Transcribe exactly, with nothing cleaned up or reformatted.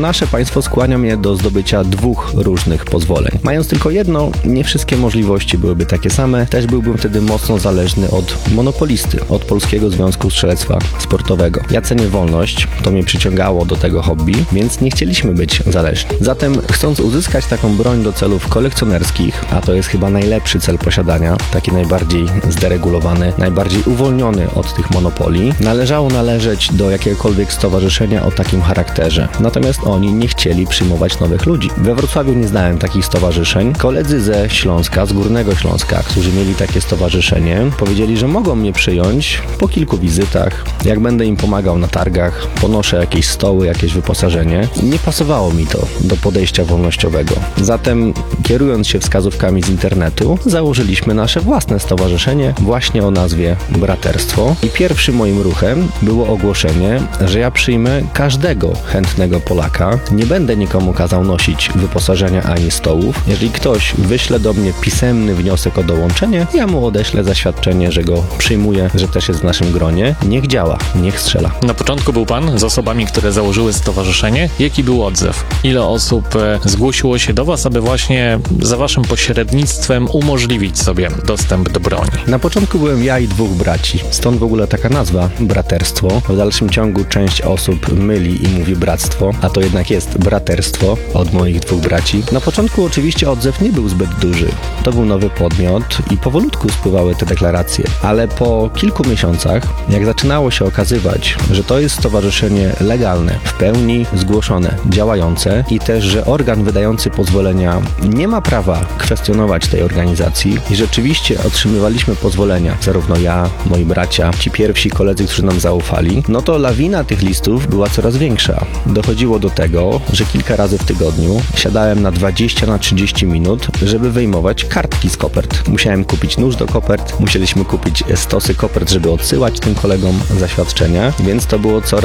nasze państwo skłania mnie do zdobycia dwóch różnych pozwoleń. Mając tylko jedno, nie wszystkie możliwości byłyby takie same. Też byłbym wtedy mocno zależny od monopolisty, od Polskiego Związku Strzelectwa Sportowego. Ja cenię wolność, to mnie przyciągało do tego hobby, więc nie chcieliśmy być zależni. Zatem chcąc uzyskać taką broń do celów kolekcjonerskich, a to jest chyba najlepszy cel posiadania, taki najbardziej zderegulowany, najbardziej uwolniony od tych monopoli, należało należeć do jakiegokolwiek stowarzyszenia o takim charakterze. Natomiast oni nie chcieli przyjmować nowych ludzi. We Wrocławiu nie znałem takich stowarzyszeń. Koledzy ze Śląska, z Górnego Śląska, którzy mieli takie stowarzyszenie, powiedzieli, że mogą mnie przyjąć po kilku wizytach, jak będę im pomagał na targach, ponoszę jakieś stoły, jakieś wyposażenie. Nie pasowało mi to do podejścia wolnościowego. Zatem, kierując się wskazówkami z internetu, założyliśmy nasze własne stowarzyszenie właśnie o nazwie Braterstwo i pierwszym moim ruchem było ogłoszenie, że ja przyjmę każdego chętnego Polaka. Nie będę nikomu kazał nosić wyposażenia ani stołów. Jeżeli ktoś wyśle do mnie pisemny wniosek o dołączenie, ja mu odeślę zaświadczenie, że go przyjmuję, że też jest w naszym gronie. Niech działa, niech strzela. Na początku był pan z osobami, które założyły stowarzyszenie. Jaki był odzew? Ile osób e, zgłosiło się do was, aby właśnie za waszym pośrednictwem umożliwić sobie dostęp do broni? Na początku byłem ja i dwóch braci. Stąd w ogóle taka nazwa, braterstwo. W dalszym ciągu część osób myli i mówi bractwo, a to jednak jest braterstwo od moich dwóch braci. Na początku oczywiście odzew nie był zbyt duży. To był nowy podmiot i powolutku spływały te deklaracje. Ale po kilku miesiącach, jak zaczynało się okazywać, że to jest stowarzyszenie legalne, w pełni zgłoszone, działające i też, że organ wydający pozwolenia nie ma prawa kwestionować tej organizacji i rzeczywiście otrzymywaliśmy pozwolenia, zarówno ja, moi bracia, ci pierwsi koledzy, którzy nam zaufali, no to lawina tych listów była coraz większa. Dochodziło do tego, że kilka razy w tygodniu siadałem na dwadzieścia na trzydzieści minut, żeby wyjmować kartki z kopert. Musiałem kupić nóż do kopert, musieliśmy kupić stosy kopert, żeby odsyłać tym kolegom zaświadczenia, więc to było coraz